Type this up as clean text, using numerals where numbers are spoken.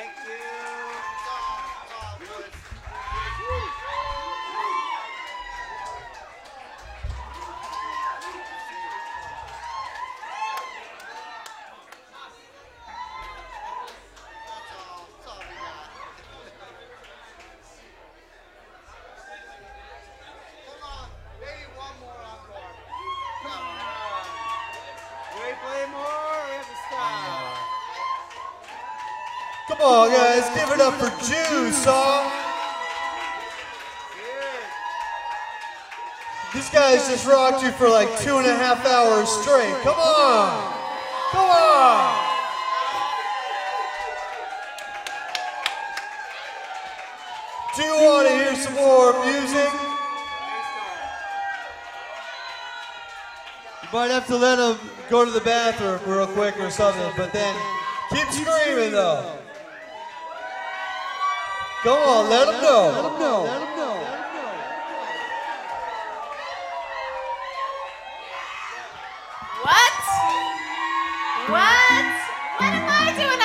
Come on, guys, give it up for Juice, huh? These guys just rocked you for like 2.5 hours straight. Come on! Come on! Do you want to hear some more music? You might have to let them go to the bathroom real quick or something, but then keep screaming though. Go on, let them know. Let them know. Let them know. What? What? What am I doing?